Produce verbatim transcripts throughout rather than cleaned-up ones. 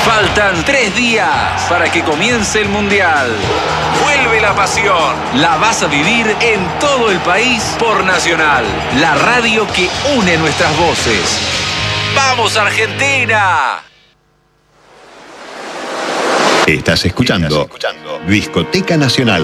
Faltan tres días para que comience el Mundial. Vuelve la pasión. La vas a vivir en todo el país por Nacional, la radio que une nuestras voces. ¡Vamos, Argentina! Estás escuchando, Estás escuchando Discoteca Nacional.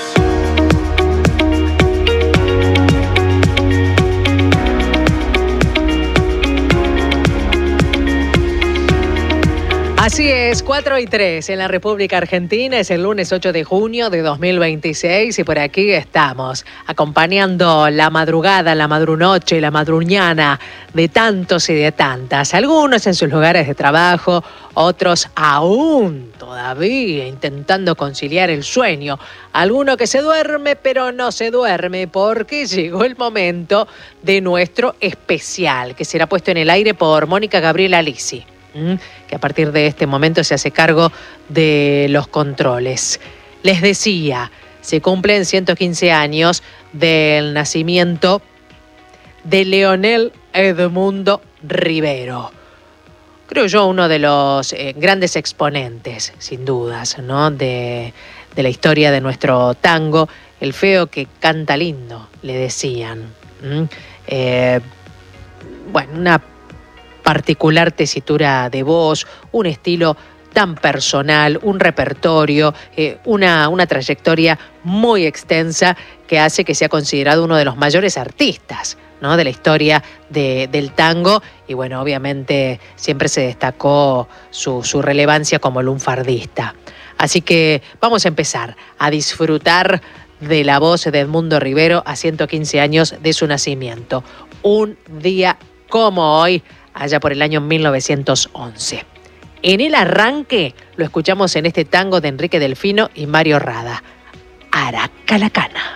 Así es, cuatro y tres en la República Argentina, es el lunes ocho de junio de dos mil veintiséis y por aquí estamos, acompañando la madrugada, la madrunoche, la madruñana de tantos y de tantas, algunos en sus lugares de trabajo, otros aún todavía intentando conciliar el sueño, alguno que se duerme pero no se duerme porque llegó el momento de nuestro especial, que será puesto en el aire por Mónica Gabriela Lisi, que a partir de este momento se hace cargo de los controles. Les decía, se cumplen ciento quince años del nacimiento de Leonel Edmundo Rivero. Creo yo uno de los eh, grandes exponentes, sin dudas, ¿no? de, de la historia de nuestro tango. El feo que canta lindo, le decían. ¿Mm? Eh, bueno, una particular tesitura de voz, un estilo tan personal, un repertorio, eh, una, una trayectoria muy extensa que hace que sea considerado uno de los mayores artistas, ¿no? de la historia de, del tango y bueno, obviamente siempre se destacó su, su relevancia como lunfardista. Así que vamos a empezar a disfrutar de la voz de Edmundo Rivero a ciento quince años de su nacimiento. Un día como hoy, allá por el año mil novecientos once. En el arranque lo escuchamos en este tango de Enrique Delfino y Mario Rada, Aracalacana.